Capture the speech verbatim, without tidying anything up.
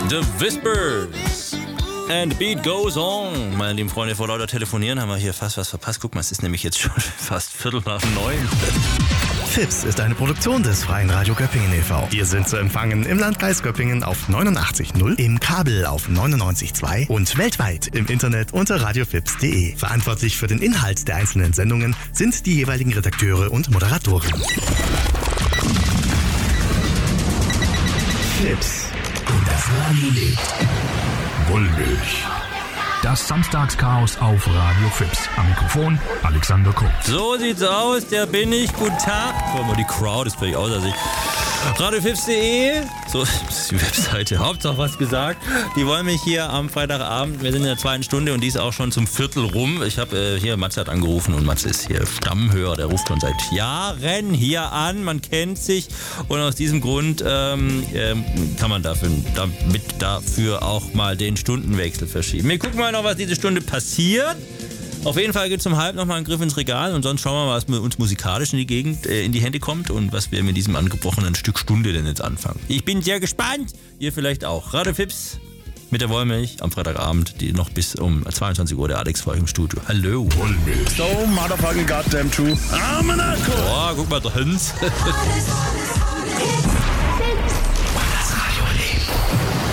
The Whispers. And the beat goes on. Meine lieben Freunde, vor lauter Telefonieren haben wir hier fast was verpasst. Guck mal, es ist nämlich jetzt schon fast Viertel nach neun. Fips ist eine Produktion des Freien Radio Göppingen e V Wir sind zu empfangen im Landkreis Göppingen auf neunundachtzig Komma null, im Kabel auf neunundneunzig Komma zwei und weltweit im Internet unter radiofips punkt de. Verantwortlich für den Inhalt der einzelnen Sendungen sind die jeweiligen Redakteure und Moderatoren. Fips. Und das Radio lebt. Wollmilch. Das Samstagschaos auf Radio Fips. Am Mikrofon Alexander Kurz. So sieht's aus, der bin ich. Guten Tag. Guck mal, die Crowd ist völlig außer sich. radiofips punkt de, so ist die Webseite. Hauptsache was gesagt. Die wollen mich hier am Freitagabend, wir sind in der zweiten Stunde und die ist auch schon zum Viertel rum. Ich habe äh, hier, Matze hat angerufen und Matze ist hier Stammhörer, der ruft schon seit Jahren hier an, man kennt sich und aus diesem Grund ähm, ähm, kann man dafür, damit dafür auch mal den Stundenwechsel verschieben. Wir gucken mal noch, was diese Stunde passiert. Auf jeden Fall gibt es um halb nochmal einen Griff ins Regal und sonst schauen wir mal, was mit uns musikalisch in die Gegend, äh, in die Hände kommt und was wir mit diesem angebrochenen Stück Stunde denn jetzt anfangen. Ich bin sehr gespannt, ihr vielleicht auch. Radio Fips mit der Wollmilch am Freitagabend, die noch bis um zweiundzwanzig Uhr, der Alex vor euch im Studio. Hallo. Wollmilch. So motherfucking goddamn true. I'm an alcohol. Boah, guck mal, der Hans.